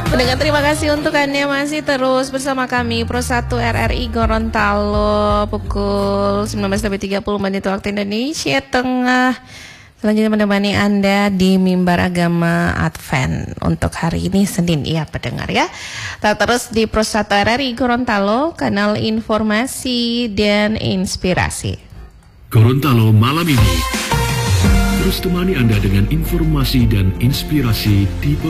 Pendengar, terima kasih untuk Anda masih terus bersama kami Pro 1 RRI Gorontalo pukul 19.30 waktu Indonesia Tengah. Selanjutnya menemani Anda di Mimbar Agama Advent untuk hari ini Senin, ya pendengar ya. Terus di Pro 1 RRI Gorontalo, kanal informasi dan inspirasi. Gorontalo malam ini terus temani Anda dengan informasi dan inspirasi di